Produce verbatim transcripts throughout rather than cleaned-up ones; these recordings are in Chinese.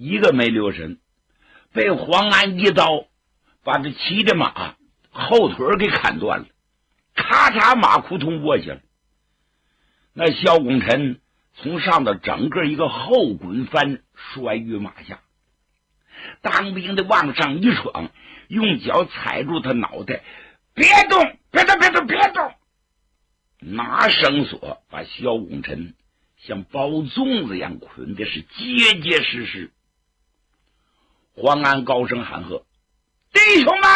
一个没留神，被黄安一刀把这骑着马后腿给砍断了，咔嚓，马裤筒窝下来。那萧功臣从上头整个一个后滚翻，摔于马下。当兵的往上一闯，用脚踩住他脑袋，别动，别动，别动，别动！拿绳索把萧功臣像包粽子一样捆的是结结实实。黄安高声喊喝：“弟兄们！”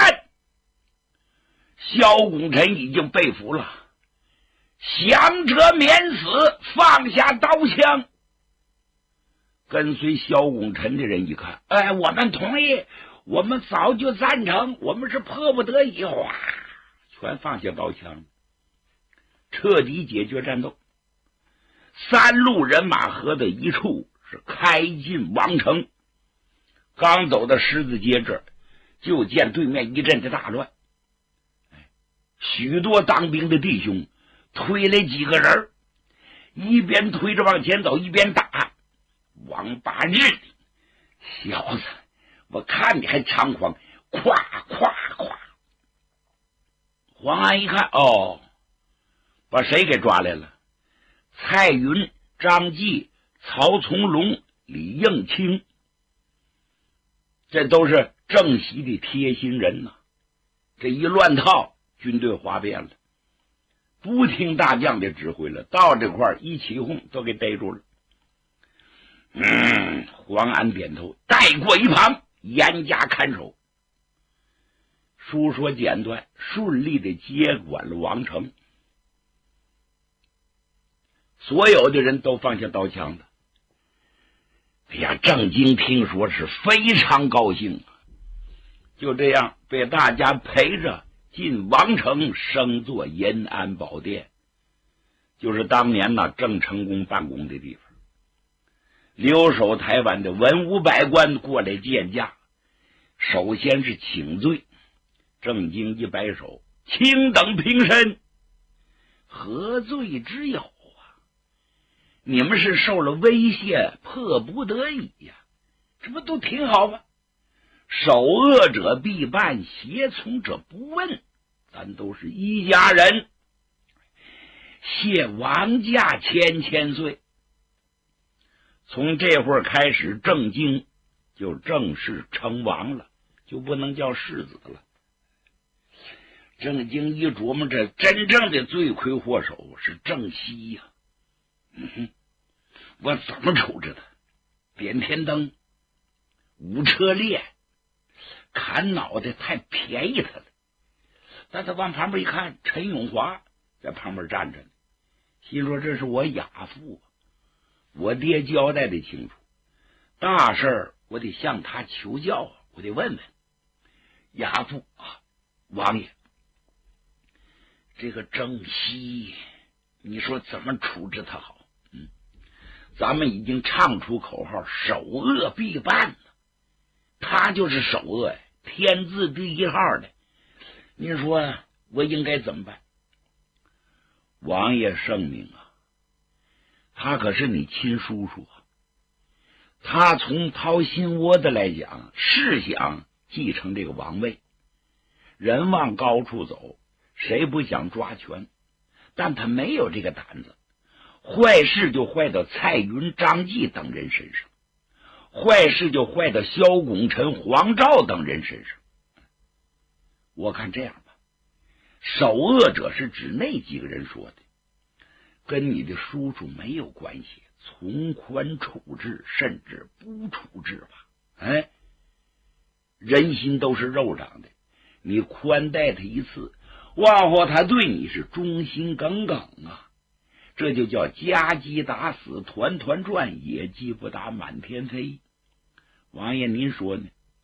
萧功臣已经被俘了，降者免死，放下刀枪。跟随萧功臣的人一看，哎，我们同意，我们早就赞成，我们是迫不得已，哗，全放下刀枪，彻底解决战斗。三路人马合在一处，是开进王城。刚走到狮子街这儿，就见对面一阵的大乱。许多当兵的弟兄推来几个人，一边推着往前走，一边打。王八日的小子，我看你还猖狂，咵咵咵！黄安一看，哦，把谁给抓来了？蔡云、张继、曹从龙、李应清，这都是正西的贴心人呐、啊。这一乱套，军队哗变了，不听大将的指挥了，到这块一起哄，都给逮住了。嗯，黄安点头，带过一旁，严加看守。书说简短，顺利的接管了王城。所有的人都放下刀枪了。哎呀，郑经听说是非常高兴，就这样被大家陪着进王城，升做延安宝殿，就是当年呢郑成功办公的地方。留守台湾的文武百官过来见驾，首先是请罪。郑经一摆手，卿等平身，何罪之有啊？你们是受了威胁，迫不得已呀、啊，这不都挺好吗？首恶者必办，胁从者不问，咱都是一家人。谢王家千千岁。从这会儿开始，郑经就正式称王了，就不能叫世子了。郑经一琢磨，这真正的罪魁祸首是郑西呀、啊嗯哼，我怎么处置他？点天灯、舞车裂、砍脑袋，太便宜他了。但他往旁边一看，陈永华在旁边站着呢，心说这是我亚父，我爹交代的清楚，大事儿我得向他求教，我得问问亚父啊，王爷，这个郑西，你说怎么处置他好？嗯，咱们已经唱出口号，首恶必办了，他就是首恶呀，天字第一号的。您说我应该怎么办？王爷圣明啊，他可是你亲叔叔啊，他从掏心窝子来讲，是想继承这个王位。人往高处走，谁不想抓权？但他没有这个胆子，坏事就坏到蔡云、张继等人身上，坏事就坏到萧功臣、黄兆等人身上。我看这样吧，首恶者是指那几个人说的，跟你的叔叔没有关系，从宽处置，甚至不处置吧。哎，人心都是肉长的，你宽待他一次，往后他对你是忠心耿耿啊，这就叫家鸡打死团团转，野鸡不打满天飞。王爷您说呢？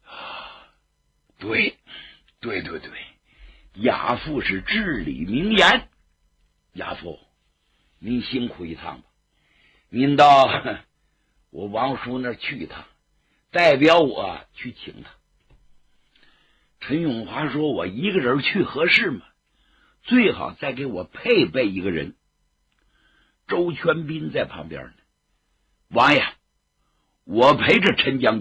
对对对对，亚父是至理名言。亚父您辛苦一趟吧，您到我王叔那儿去一趟，代表我去请他。陈永华说，我一个人去合适吗？最好再给我配备一个人。周全斌在旁边呢，王爷，我陪着陈将军